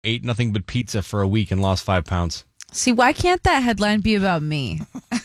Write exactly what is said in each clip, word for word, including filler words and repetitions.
ate nothing but pizza for a week and lost five pounds. See, why can't that headline be about me?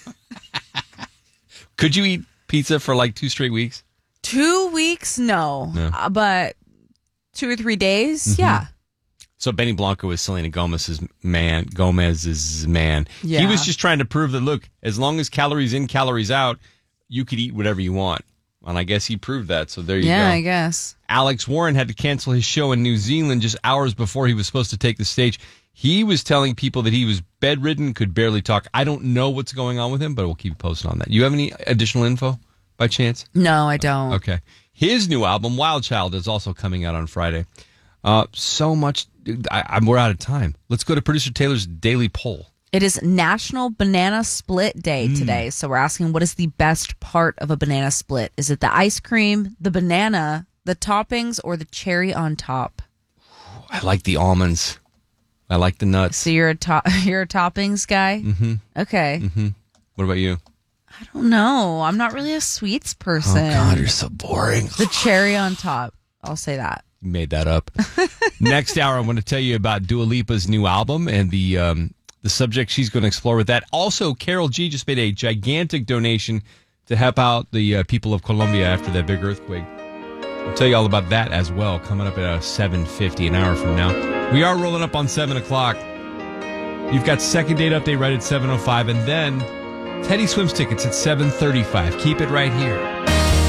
Could you eat pizza for like two straight weeks? Two weeks? No. No. Uh, but two or three days? Mm-hmm. Yeah. So Benny Blanco is Selena Gomez's man. Gomez's man. Yeah. He was just trying to prove that, look, as long as calories in, calories out, you could eat whatever you want. And I guess he proved that, so there you yeah, go. Yeah, I guess. Alex Warren had to cancel his show in New Zealand just hours before he was supposed to take the stage. He was telling people that he was bedridden, could barely talk. I don't know what's going on with him, but we'll keep you posted on that. You have any additional info by chance? No, I don't. Okay. His new album, Wild Child, is also coming out on Friday. Uh, so much. I, I'm, we're out of time. Let's go to producer Taylor's daily poll. It is National Banana Split Day Mm. today. So we're asking, what is the best part of a banana split? Is it the ice cream, the banana, the toppings, or the cherry on top? I like the almonds. I like the nuts. So you're a to- you're a toppings guy? Mm-hmm. Okay. Mm-hmm. What about you? I don't know. I'm not really a sweets person. Oh, God, you're so boring. The cherry on top. I'll say that. You made that up. Next hour, I'm going to tell you about Dua Lipa's new album and the um, the subject she's going to explore with that. Also, Carol G just made a gigantic donation to help out the uh, people of Colombia after that big earthquake. I'll tell you all about that as well, coming up at uh, seven fifty, an hour from now. We are rolling up on seven o'clock. You've got Second Date Update right at seven oh five, and then Teddy Swims tickets at seven thirty-five. Keep it right here.